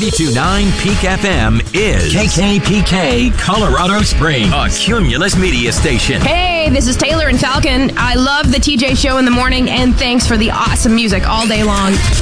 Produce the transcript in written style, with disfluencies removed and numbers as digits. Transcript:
92.9 Peak FM is KKPK Colorado Springs, a Cumulus media station. Hey, this is Taylor and Falcon. I love the TJ Show in the morning, and thanks for the awesome music all day long.